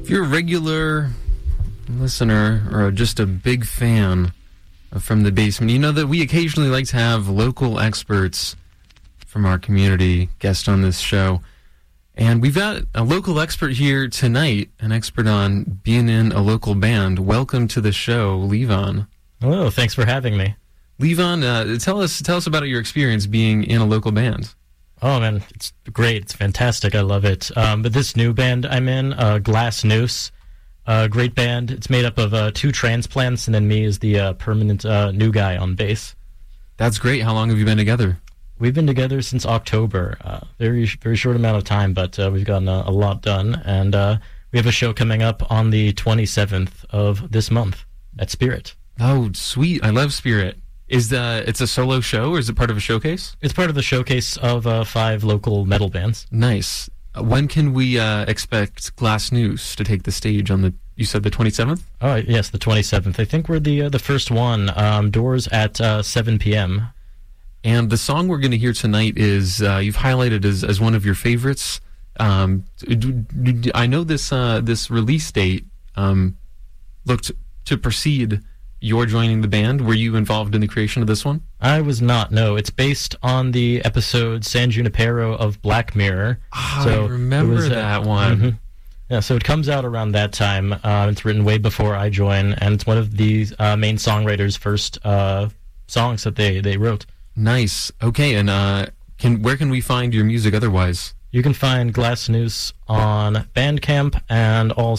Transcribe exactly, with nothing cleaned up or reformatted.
If you're a regular listener or just a big fan of From the Basement, you know that we occasionally like to have local experts from our community guest on this show. And we've got a local expert here tonight, an expert on being in a local band. Welcome to the show, Levon. Hello, thanks for having me. Levon, uh, tell us tell us about your experience being in a local band. Oh, man, it's great. It's fantastic. I love it. Um, but this new band I'm in, uh, Glass Noose, uh, great band. It's made up of uh, two transplants, and then me as the uh, permanent uh, new guy on bass. That's great. How long have you been together? We've been together since October. Uh, very very short amount of time, but uh, we've gotten a, a lot done. And uh, we have a show coming up on the twenty-seventh of this month at Spirit. Oh, sweet. I love Spirit. Is the it's a solo show, or is it part of a showcase? It's part of the showcase of uh, five local metal bands. Nice. Uh, when can we uh, expect Glass Noose to take the stage on the, you said the twenty-seventh? Oh, yes, the twenty-seventh. I think we're the uh, the first one. Um, doors at uh, seven p.m. And the song we're going to hear tonight is, uh, you've highlighted as, as one of your favorites. Um, I know this uh, this release date um, looked to precede your joining the band. Were you involved in the creation of this one? I was not, no. It's based on the episode San Junipero of Black Mirror. Oh, so I remember was, that uh, one. Mm-hmm. Yeah, so it comes out around that time. Uh, it's written way before I join, and it's one of the uh, main songwriters' first uh, songs that they, they wrote. Nice. Okay, and uh, can where can we find your music otherwise? You can find Glass Noose on Bandcamp and all